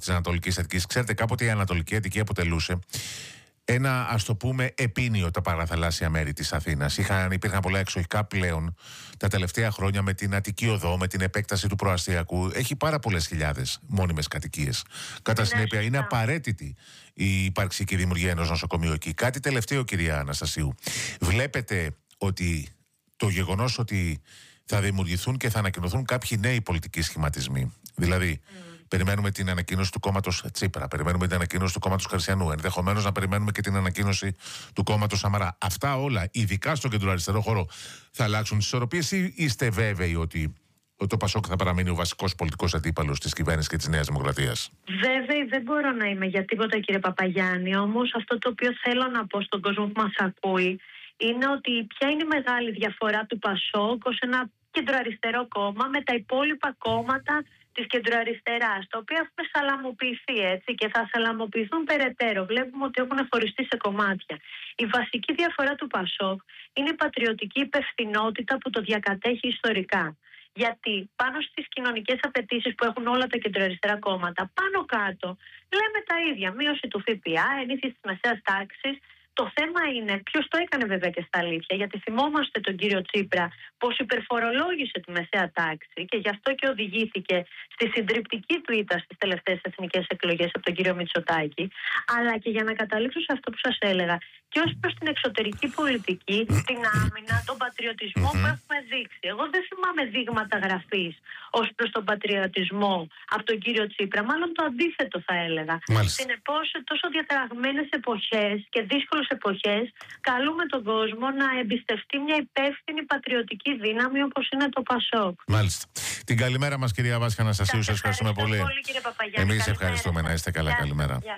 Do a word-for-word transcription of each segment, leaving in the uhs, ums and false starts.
της Ανατολικής Αττικής. Ξέρετε, κάποτε η Ανατολική Αττική αποτελούσε ένα, ας το πούμε, επίνειο τα παραθαλάσσια μέρη της Αθήνας. Είχαν, υπήρχαν πολλά εξοχικά πλέον τα τελευταία χρόνια με την Αττική Οδό, με την επέκταση του προαστιακού. Έχει πάρα πολλές χιλιάδες μόνιμες κατοικίες. Κατά συνέπεια, είναι απαραίτητη η ύπαρξη και η δημιουργία ενός νοσοκομείου εκεί. Κάτι τελευταίο, κυρία Αναστασίου. Βλέπετε ότι το γεγονός ότι θα δημιουργηθούν και θα ανακοινωθούν κάποιοι νέοι πολιτικοί σχηματισμοί. Δηλαδή, mm. περιμένουμε την ανακοίνωση του κόμματος Τσίπρα, περιμένουμε την ανακοίνωση του κόμματος Χαρσιανού, ενδεχομένως να περιμένουμε και την ανακοίνωση του κόμματος Σαμαρά. Αυτά όλα, ειδικά στο κεντροαριστερό χώρο, θα αλλάξουν τις ισορροπίες ή είστε βέβαιοι ότι το Πασόκ θα παραμείνει ο βασικός πολιτικός αντίπαλος της κυβέρνησης και της Νέας Δημοκρατίας? Βέβαιη δεν μπορώ να είμαι για τίποτα, κύριε Παπαγιάννη. Όμως αυτό το οποίο θέλω να πω στον κόσμο που μας ακούει είναι ότι ποια είναι η μεγάλη διαφορά του Πασόκ ως ένα κεντροαριστερό κόμμα με τα υπόλοιπα κόμματα της κεντροαριστεράς, τα οποία έχουν σαλαμοποιηθεί, έτσι, και θα σαλαμοποιηθούν περαιτέρω. Βλέπουμε ότι έχουν χωριστεί σε κομμάτια. Η βασική διαφορά του Πασόκ είναι η πατριωτική υπευθυνότητα που το διακατέχει ιστορικά. Γιατί πάνω στις κοινωνικές απαιτήσεις που έχουν όλα τα κεντροαριστερά κόμματα, πάνω κάτω λέμε τα ίδια. Μείωση του ΦΠΑ, ενίσχυση της μεσαίας τάξης. Το θέμα είναι ποιος το έκανε βέβαια και στα αλήθεια, γιατί θυμόμαστε τον κύριο Τσίπρα πως υπερφορολόγησε τη μεσαία τάξη και γι' αυτό και οδηγήθηκε στη συντριπτική του ήττα στις τελευταίες εθνικές εκλογές από τον κύριο Μητσοτάκη. Αλλά και για να καταλήξω σε αυτό που σας έλεγα, και ως προς την εξωτερική πολιτική, την άμυνα, τον πατριωτισμό που έχουμε δείξει. Εγώ δεν θυμάμαι δείγματα γραφής ως προς τον πατριωτισμό από τον κύριο Τσίπρα, μάλλον το αντίθετο θα έλεγα. Συνεπώς, σε τόσο διαταραγμένες εποχές και δύσκολες εποχές, καλούμε τον κόσμο να εμπιστευτεί μια υπεύθυνη πατριωτική δύναμη όπως είναι το Πασόκ. Μάλιστα. Την καλημέρα μας, κυρία Βάσια Αναστασίου, σας ευχαριστούμε πολύ. πολύ κύριε Παπαγιάννη. Εμείς ευχαριστούμε, να είστε καλά. Γεια. Καλημέρα. Γεια.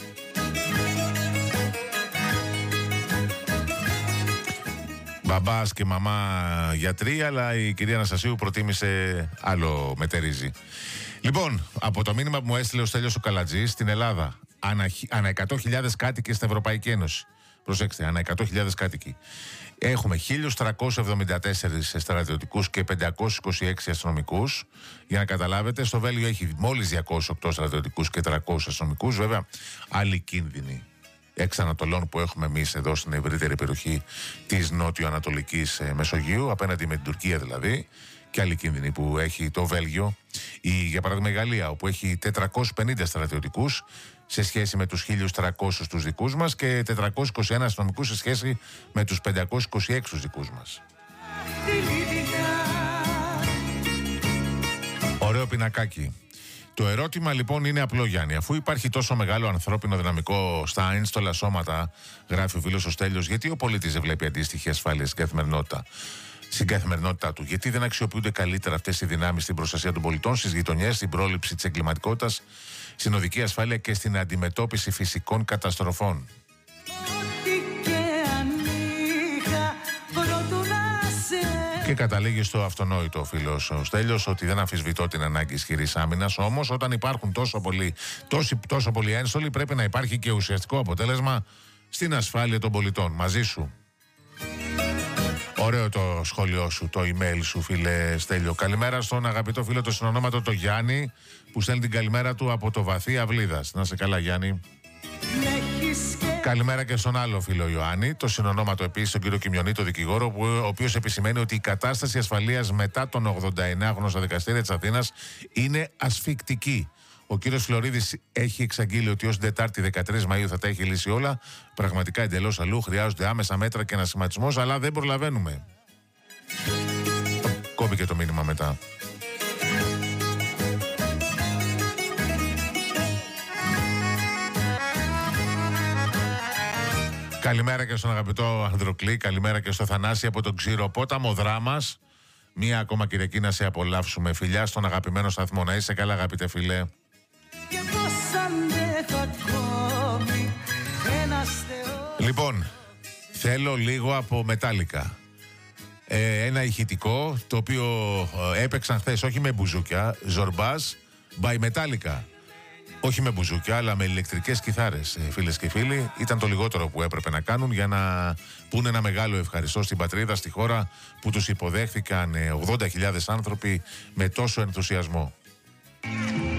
Μπαμπάς και μαμά γιατροί, αλλά η κυρία Αναστασίου προτίμησε άλλο μετερίζει. Λοιπόν, από το μήνυμα που μου έστειλε ο Στέλιος ο Καλατζής, στην Ελλάδα, ανά, ανά εκατό χιλιάδες κάτοικοι στην Ευρωπαϊκή Ένωση. Προσέξτε, ανά εκατό χιλιάδες κάτοικοι. Έχουμε χίλια τριακόσιους εβδομήντα τέσσερις στρατιωτικούς και πεντακόσιους είκοσι έξι αστυνομικούς. Για να καταλάβετε, στο Βέλγιο έχει μόλις διακόσιους οκτώ στρατιωτικούς και τριακόσιους αστυνομικούς. Βέβαια, άλλοι κίνδυνοι εξ Ανατολών που έχουμε εμείς εδώ στην ευρύτερη περιοχή της νότιο-ανατολικής Μεσογείου, απέναντι με την Τουρκία δηλαδή, και άλλοι κίνδυνοι που έχει το Βέλγιο, ή για παράδειγμα η Γαλλία, όπου έχει τετρακόσιους πενήντα στρατιωτικούς σε σχέση με τους χίλια τριακόσιους τους δικούς μας και τετρακόσιους είκοσι ένα αστυνομικούς σε σχέση με τους πεντακόσιους είκοσι έξι τους δικούς μας. Ωραίο πινακάκι. Το ερώτημα λοιπόν είναι απλό, Γιάννη. Αφού υπάρχει τόσο μεγάλο ανθρώπινο δυναμικό στα ένστολα σώματα, γράφει ο φίλος ο Στέλιος, γιατί ο πολίτης δεν βλέπει αντίστοιχη ασφάλεια στην καθημερινότητα, στην καθημερινότητά του? Γιατί δεν αξιοποιούνται καλύτερα αυτές οι δυνάμεις στην προστασία των πολιτών, στις γειτονιές, στην πρόληψη της εγκληματικότητας, στην οδική ασφάλεια και στην αντιμετώπιση φυσικών καταστροφών? Και καταλήγει στο αυτονόητο ο φίλος ο Στέλιος, ότι δεν αμφισβητώ την ανάγκη ισχυρής άμυνας, όμως όταν υπάρχουν τόσο πολλοί, τόσο, τόσο πολλοί ένστολοι, πρέπει να υπάρχει και ουσιαστικό αποτέλεσμα στην ασφάλεια των πολιτών. Μαζί σου. Ωραίο το σχόλιο σου, το email σου, φίλε Στέλιο. Καλημέρα στον αγαπητό φίλο το συνονόματο το Γιάννη, που στέλνει την καλημέρα του από το βαθύ Αυλίδας. Να σε καλά, Γιάννη. Καλημέρα και στον άλλο φίλο Ιωάννη, το συνονόματο επίσης τον κύριο Κιμιονή, το δικηγόρο, που, ο οποίος επισημαίνει ότι η κατάσταση ασφαλείας μετά τον ογδόντα εννέα στα δικαστήρια της Αθήνας είναι ασφικτική. Ο κύριος Φλωρίδης έχει εξαγγείλει ότι ως την Τετάρτη δεκατρείς Μαΐου θα τα έχει λύσει όλα. Πραγματικά εντελώς αλλού χρειάζονται άμεσα μέτρα και ανασχηματισμός, αλλά δεν προλαβαίνουμε. Κόβει το μήνυμα μετά. Καλημέρα και στον αγαπητό Ανδροκλή, καλημέρα και στο Θανάση από τον Ξηροπόταμο Δράμας. Μία ακόμα Κυριακή να σε απολαύσουμε. Φιλιά στον αγαπημένο σταθμό. Να είσαι καλά, αγαπητέ φίλε. Λοιπόν, θέλω λίγο από Μετάλλικα. Ε, ένα ηχητικό το οποίο ε, έπαιξαν χθες, όχι με μπουζούκια, Ζορμπάς by Μετάλλικα. Όχι με μπουζούκια, αλλά με ηλεκτρικές κιθάρες, φίλες και φίλοι. Ήταν το λιγότερο που έπρεπε να κάνουν για να πούνε ένα μεγάλο ευχαριστώ στην πατρίδα, στη χώρα που τους υποδέχθηκαν ογδόντα χιλιάδες άνθρωποι με τόσο ενθουσιασμό.